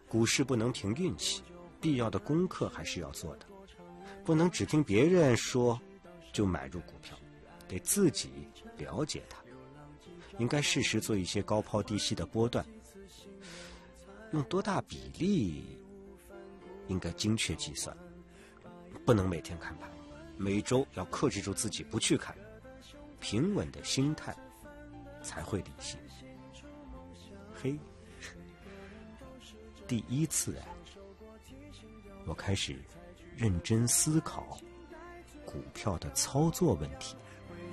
股市不能凭运气，必要的功课还是要做的，不能只听别人说就买入股票，得自己了解它，应该适时做一些高抛低吸的波段，用多大比例应该精确计算，不能每天看盘，每周要克制住自己不去看，平稳的心态才会理性。嘿，第一次我开始认真思考股票的操作问题。